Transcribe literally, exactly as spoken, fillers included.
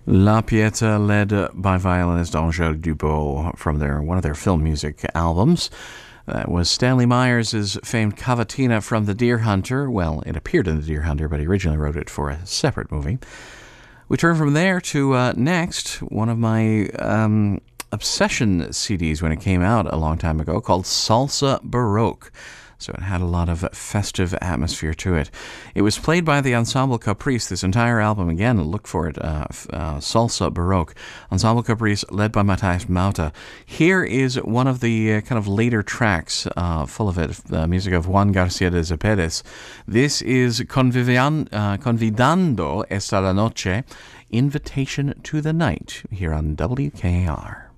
La Pieta, led by violinist Angèle Dubot from their one of their film music albums. That was Stanley Myers' famed cavatina from The Deer Hunter. Well, it appeared in The Deer Hunter, but he originally wrote it for a separate movie. We turn from there to uh, next, one of my um, obsession C Ds when it came out a long time ago, called Salsa Baroque. So it had a lot of festive atmosphere to it. It was played by the Ensemble Caprice, this entire album. Again, look for it, uh, uh, Salsa Baroque. Ensemble Caprice, led by Matthias Mauta. Here is one of the uh, kind of later tracks, uh, full of it, uh, music of Juan Garcia de Zepedez. This is Convivian, uh, Convidando esta la noche, Invitation to the Night, here on W K A R.